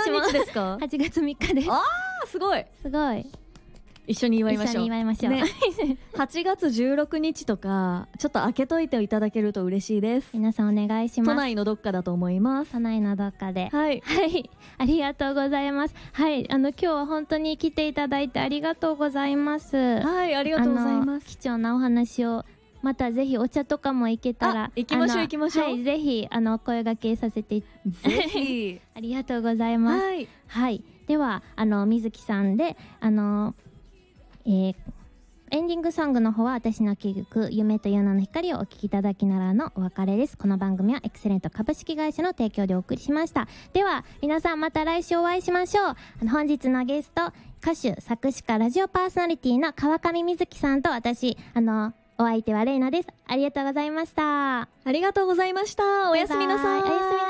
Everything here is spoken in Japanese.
します。 何日ですか？ 8月3日です。 あー、すごい。 すごい。 一緒に祝いましょう。 一緒に祝いましょう。 ね、8月16日とかちょっと開けといていただけると嬉しいです。 皆さんお願いします。 都内のどっかだと思います。 都内のどっかで。 はい。 はい。ありがとうございます。はい。今日は本当に来ていただいてありがとうございます。 はい、ありがとうございます。 貴重なお話を。またぜひお茶とかも行けたら行きましょう行きましょう。 はい、ぜひお声掛けさせてぜひありがとうございます。 はい、 はい、では水木さんでエンディングソングの方は私の曲「夢という名の光」をお聴きいただきながらのお別れです。この番組はエクセレント株式会社の提供でお送りしました。では皆さんまた来週お会いしましょう。本日のゲスト歌手作詞家ラジオパーソナリティの川上瑞希さんと私お相手はレイナです。ありがとうございました。 ありがとうございました。おやすみなさい。 おやすみなさい。